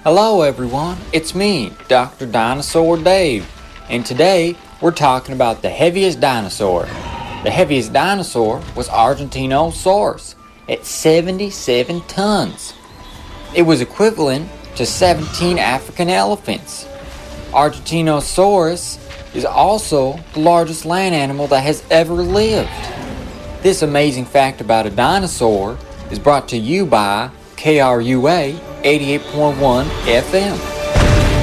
Hello everyone, it's me, Dr. Dinosaur Dave, and today we're talking about the heaviest dinosaur. The heaviest dinosaur was Argentinosaurus at 77 tons. It was equivalent to 17 African elephants. Argentinosaurus is also the largest land animal that has ever lived. This amazing fact about a dinosaur is brought to you by KRUA 88.1 FM.